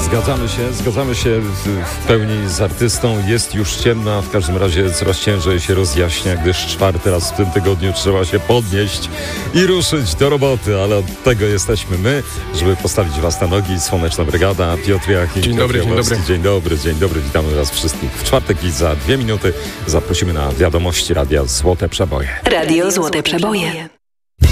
Zgadzamy się w pełni z artystą. Jest już ciemno, a w każdym razie coraz ciężej się rozjaśnia, gdyż 4. raz w tym tygodniu trzeba się podnieść i ruszyć do roboty, ale od tego jesteśmy my, żeby postawić was na nogi. Słoneczna Brygada, Piotr Jachim. Dzień dobry. Dzień dobry, witamy was wszystkich. W czwartek i za 2 minuty zaprosimy na wiadomości Radia Złote Przeboje. Radio Złote Przeboje.